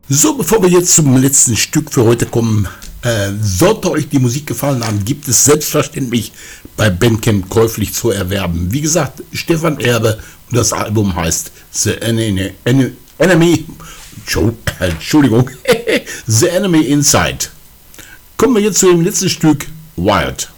So, bevor wir jetzt zum letzten Stück für heute kommen, sollte euch die Musik gefallen haben, gibt es selbstverständlich bei Bandcamp käuflich zu erwerben. Wie gesagt, Stefan Erbe und das Album heißt The Enemy, Entschuldigung, The Enemy Inside. Kommen wir jetzt zu dem letzten Stück, Wild.